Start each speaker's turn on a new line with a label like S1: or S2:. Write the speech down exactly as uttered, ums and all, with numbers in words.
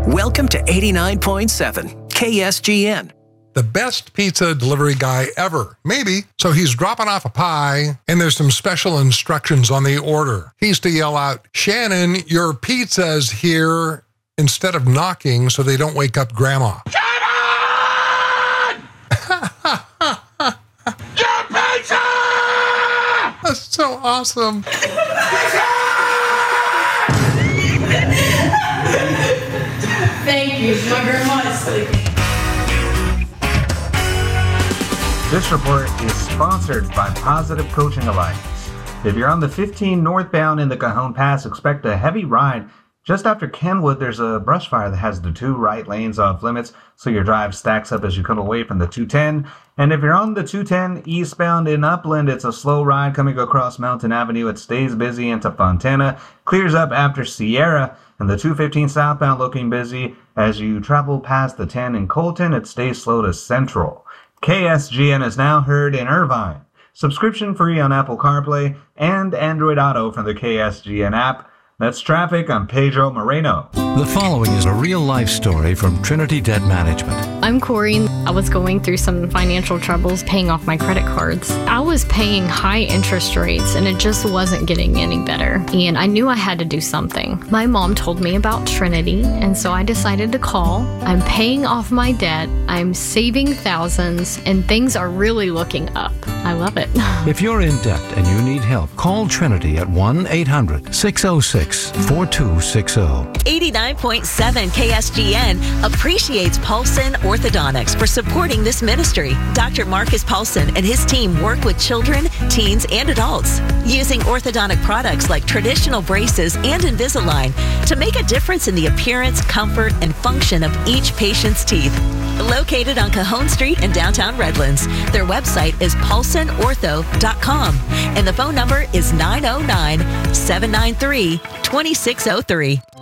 S1: Welcome to eighty-nine point seven K S G N.
S2: The best pizza delivery guy ever. Maybe. So he's dropping off a pie, and there's some special instructions on the order. He's to yell out, "Shannon, your pizza's here," instead of knocking so they don't wake up Grandma.
S3: Shannon! Your pizza!
S2: That's so awesome.
S4: Thank you. My grandma is sleeping.
S5: This report is sponsored by Positive Coaching Alliance. If you're on the fifteen northbound in the Cajon Pass, expect a heavy ride. Just after Kenwood, there's a brush fire that has the two right lanes off limits, so your drive stacks up as you come away from the two ten. And if you're on the two ten eastbound in Upland, it's a slow ride coming across Mountain Avenue. It stays busy into Fontana, clears up after Sierra, and the two fifteen southbound looking busy. As you travel past the ten in Colton, it stays slow to Central. K S G N is now heard in Irvine. Subscription free on Apple CarPlay and Android Auto from the K S G N app. That's traffic. I'm Pedro Moreno.
S6: The following is a real-life story from Trinity Debt Management.
S7: I'm Corey. I was going through some financial troubles paying off my credit cards. I was paying high interest rates and it just wasn't getting any better. And I knew I had to do something. My mom told me about Trinity, and so I decided to call. I'm paying off my debt. I'm saving thousands, and things are really looking up. I love it.
S6: If you're in debt and you need help, call Trinity at one eight hundred six oh six four two six oh.
S8: eighty-nine point seven K S G N appreciates Paulson Orthodontics for supporting this ministry. Doctor Marcus Paulson and his team work with children, teens, and adults using orthodontic products like traditional braces and Invisalign to make a difference in the appearance, comfort, and function of each patient's teeth. Located on Cajon Street in downtown Redlands, their website is paulson ortho dot com and the phone number is nine oh nine, seven nine three, two six oh three.